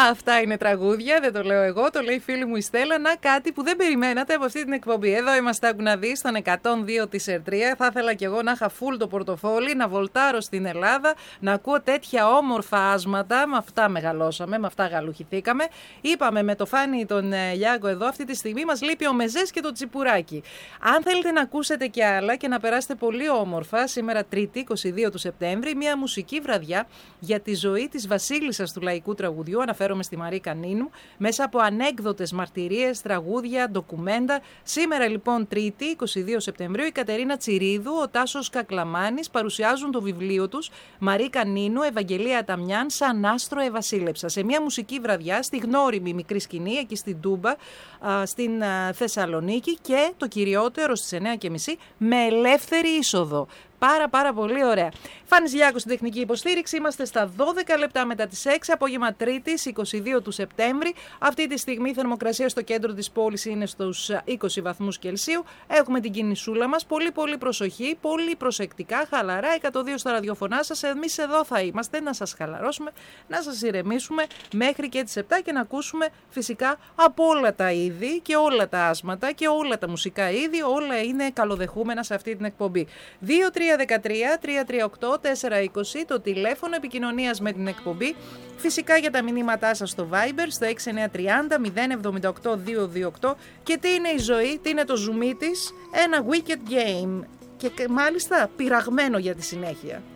Αυτά είναι τραγούδια, δεν το λέω εγώ, το λέει η φίλη μου η Στέλλα. Να, κάτι που δεν περιμένατε από αυτή την εκπομπή. Εδώ είμαστε, άκου να δεις, στον 102 της Ερτρία. Θα ήθελα κι εγώ να είχα full το πορτοφόλι, να βολτάρω στην Ελλάδα, να ακούω τέτοια όμορφα άσματα. Με αυτά μεγαλώσαμε, με αυτά γαλουχηθήκαμε. Είπαμε με το Φάνη τον Λιάγκο εδώ, αυτή τη στιγμή μας λείπει ο Μεζές και το Τσιπουράκι. Αν θέλετε να ακούσετε κι άλλα και να περάσετε πολύ όμορφα, σήμερα Τρίτη, 22 του Σεπτέμβρη, μια μουσική βραδιά για τη ζωή της βασίλισσας του λαϊκού τραγουδιού. Αναφέρομαι στη Μαρίκα Νίνου, μέσα από ανέκδοτες μαρτυρίες, τραγούδια, ντοκουμέντα. Σήμερα λοιπόν Τρίτη, 22 Σεπτεμβρίου, η Κατερίνα Τσιρίδου, ο Τάσος Κακλαμάνης παρουσιάζουν το βιβλίο τους Μαρίκα Νίνου, Ευαγγελία Ταμιάν, σαν άστρο ευασίλεψα. Σε μια μουσική βραδιά στη γνώριμη μικρή σκηνή, εκεί στην Τούμπα, στην Θεσσαλονίκη, και το κυριότερο στις 9:30 με ελεύθερη είσοδο. Πάρα πολύ ωραία. Φάνης Λιάκος στην τεχνική υποστήριξη. Είμαστε στα 12 λεπτά μετά τις 6, απόγευμα Τρίτης, 22 του Σεπτέμβρη. Αυτή τη στιγμή η θερμοκρασία στο κέντρο της πόλης είναι στους 20 βαθμούς Κελσίου. Έχουμε την κινησούλα μας. Πολύ προσοχή, πολύ προσεκτικά, χαλαρά. 102 στα ραδιοφωνά σας. Εμείς εδώ θα είμαστε να σας χαλαρώσουμε, να σας ηρεμήσουμε μέχρι και τις 7 και να ακούσουμε φυσικά από όλα τα είδη και όλα τα άσματα και όλα τα μουσικά είδη. Όλα είναι καλοδεχούμενα σε αυτή την εκπομπή. 2-3-13-338-420 το τηλέφωνο επικοινωνίας με την εκπομπή. Φυσικά για τα μηνύματά σας στο Viber στο 6930-078-228. Και τι είναι η ζωή, τι είναι το ζουμί της? Ένα wicked game και μάλιστα πειραγμένο για τη συνέχεια.